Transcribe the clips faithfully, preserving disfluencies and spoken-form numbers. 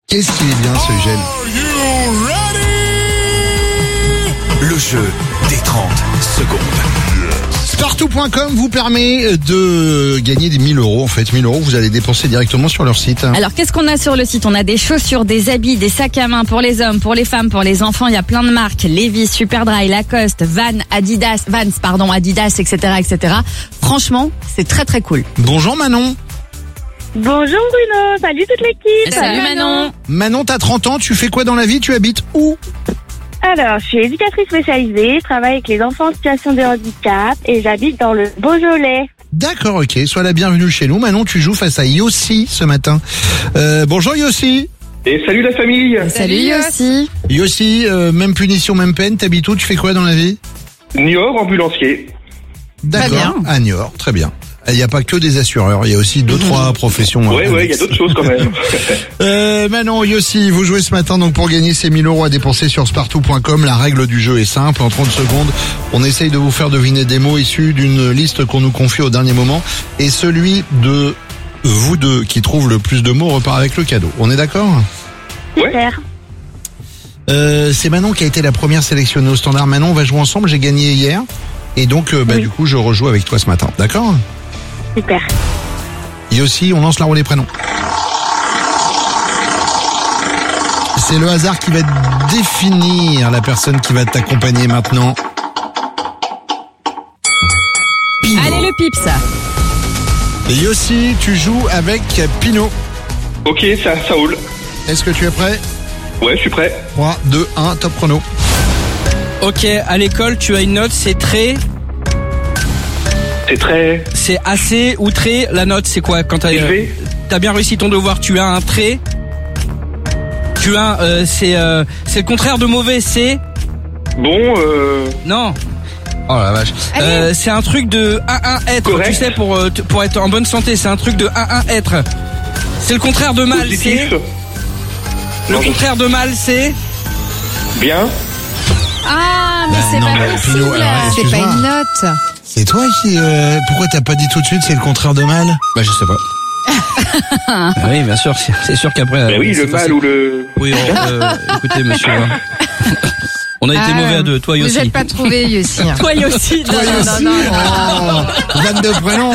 Qu'est-ce qu'il est bien ce gel. Le jeu des trente secondes. Spartou point com vous permet de gagner des mille euros. En fait, mille euros, vous allez dépenser directement sur leur site. Alors, qu'est-ce qu'on a sur le site? On a des chaussures, des habits, des sacs à main pour les hommes, pour les femmes, pour les enfants. Il y a plein de marques. Levi's, Superdry, Lacoste, Van, Adidas, Vans, pardon, Adidas, et cetera, et cetera. Franchement, c'est très très cool. Bonjour Manon. Bonjour Bruno, salut toute l'équipe. Salut Manon. Manon, t'as trente ans, tu fais quoi dans la vie? Tu habites où? Alors, je suis éducatrice spécialisée, je travaille avec les enfants en situation de handicap et j'habite dans le Beaujolais. D'accord, ok. Sois la bienvenue chez nous. Manon, tu joues face à Yossi ce matin. Euh, bonjour Yossi. Et salut la famille. Salut Yossi. Yossi, euh, même punition, même peine. T'habites où? Tu fais quoi dans la vie? Niort, ambulancier. D'accord. bien. À Niort, très bien. Il n'y a pas que des assureurs, il y a aussi deux, trois professions. Ouais, euh, ouais, il y a d'autres choses quand même. Euh, Manon, Yossi, vous jouez ce matin donc pour gagner ces mille euros à dépenser sur Spartou point com. La règle du jeu est simple. En trente secondes, on essaye de vous faire deviner des mots issus d'une liste qu'on nous confie au dernier moment. Et celui de vous deux qui trouve le plus de mots repart avec le cadeau. On est d'accord? Ouais. Super. Euh, c'est Manon qui a été la première sélectionnée au standard. Manon, on va jouer ensemble. J'ai gagné hier. Et donc, euh, bah, Oui. du coup, je rejoue avec toi ce matin. D'accord? Super. Yossi, on lance la roue des prénoms. C'est le hasard qui va définir la personne qui va t'accompagner maintenant. Pinot. Allez le pips. Et Yossi, tu joues avec Pinot. Ok, ça, ça roule. Est-ce que tu es prêt? Ouais, je suis prêt. trois, deux, un, top chrono. Ok, à l'école, tu as une note, c'est très, C'est très c'est assez ou très. La note, c'est quoi quand t'as élevé. t'as bien réussi ton devoir? Tu as un très. Tu as, euh, c'est, euh, c'est le contraire de mauvais. C'est Bon, euh... non. Oh la vache. Euh, c'est un truc de un un être. Correct. Tu sais, pour euh, t- pour être en bonne santé, c'est un truc de un un être. C'est le contraire de mal. positif. C'est le Non, je- contraire de mal. C'est Bien. Ah, mais c'est non, pas mais possible. Pinot, alors, C'est excuse-moi. pas une note. C'est toi qui... euh, pourquoi t'as pas dit tout de suite c'est le contraire de mal? Bah je sais pas. Ah oui, bien sûr. C'est c'est sûr qu'après. Mais euh, oui, c'est le mal facile. ou le... Oui, on- euh, écoutez, monsieur. hein. On a été Ah, mauvais à deux, toi Vous aussi. n'êtes pas trouvé, Yossi. Toi Yossi. Non, Toi non, Yossi. non, non. Oh, vingt-deux prénoms.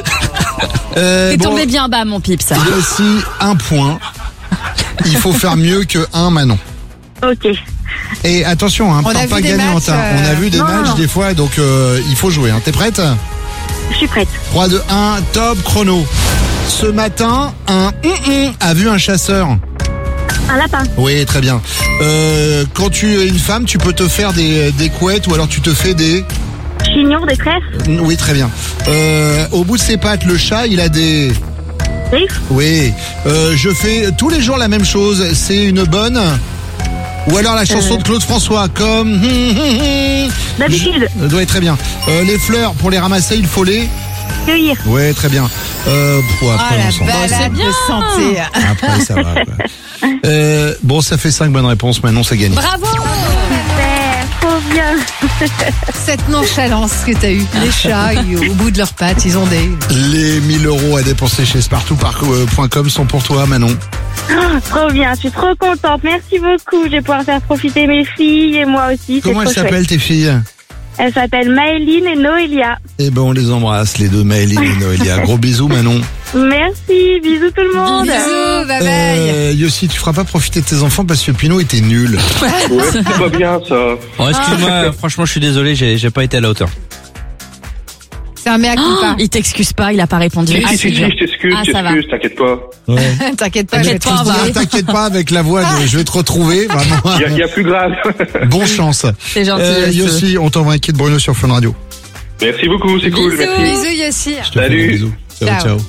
Euh, T'es bon, tombé bien bas, mon pips. Yossi, un point. Il faut faire mieux que un Manon. Ok. Et attention, hein, On pars a pas vu des gagnante. matchs, hein. euh, On a vu des non, matchs non. des fois, donc euh, il faut jouer. Hein. T'es prête? Je suis prête. trois, deux, un, top chrono. Ce matin, un hum, hum a vu un chasseur. Un lapin. Oui, très bien. Euh, quand tu es une femme, tu peux te faire des, des couettes ou alors tu te fais des... Chignon, des tresses. Oui, très bien. Euh, au bout de ses pattes, le chat, il a des... Griffes. Oui. Euh, je fais tous les jours la même chose. C'est une bonne... Ou alors la chanson Euh. de Claude François, comme... D'habitude. Je- doit être très bien. Euh, les fleurs, pour les ramasser, il faut les... Cueillir. Ouais, très bien. Euh, pff, Oh après, on s'en- la balade bien. de santé. après, ça va. Quoi. Euh, bon, ça fait cinq bonnes réponses. Maintenant, c'est gagné. Bravo. Super. Trop bien. Cette nonchalance que t'as eue. Les chats, ils- au bout de leurs pattes, ils ont des... Les mille euros à dépenser chez Spartou point com sont pour toi, Manon. Oh, trop bien. Je suis trop contente. Merci beaucoup. Je vais pouvoir faire profiter mes filles et moi aussi. C'est Comment trop elles chouette. s'appellent, tes filles? Elles s'appellent Maëline et Noélia. Eh ben, on les embrasse, les deux, Maëline et Noélia. Gros bisous, Manon. Merci. Bisous tout le monde. Bisous, bye bye. Euh, Yossi, tu feras pas profiter de tes enfants parce que Pinot était nul. Ouais, c'est pas bien ça. Oh, excuse-moi, franchement, je suis désolé, j'ai j'ai pas été à la hauteur. C'est un mea culpa. Il t'excuse pas, il a pas répondu. Si, Ah, si, c'est si, bien. je t'excuse, Ah, je ça va. t'excuse, t'inquiète pas. Ouais. T'inquiète pas, je vais T'inquiète te pas, on va- retrouver. T'inquiète pas avec la voix de je vais te retrouver, vraiment. Il y, a- il y a plus grave. Bon chance. C'est gentil. Euh, Yossi. Yossi, on t'envoie un kit Bruno sur Fun Radio. Merci beaucoup, c'est cool, Bisous. merci. Bisous, Yossi. Je te Salut. fais des bisous. Ciao, Ciao. ciao.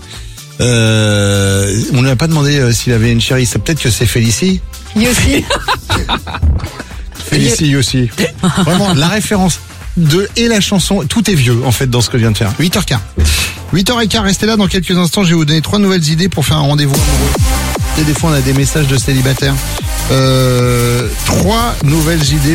Euh, on lui a pas demandé euh, s'il avait une chérie. C'est peut-être que c'est Félicie. Yossi. Félicie Yossi. Vraiment, la référence de et la chanson, tout est vieux en fait dans ce que je viens de faire. huit heures quinze. huit heures quinze, restez là dans quelques instants, je vais vous donner trois nouvelles idées pour faire un rendez-vous amoureux. Et des fois on a des messages de célibataires. Euh, trois nouvelles idées